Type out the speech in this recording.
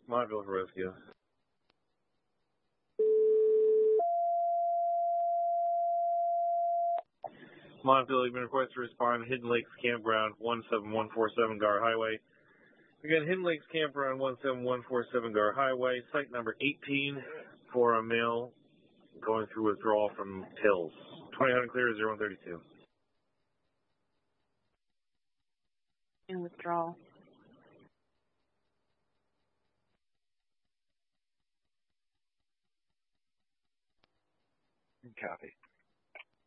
Montville for rescue. Montville, you've been requested to respond to Hidden Lakes Campground, 17147 Gar Highway. Again, Hidden Lakes Campground, 17147 Gar Highway, site number 18 for a male going through withdrawal from pills. 2000 clear, 0132. In withdrawal. Copy.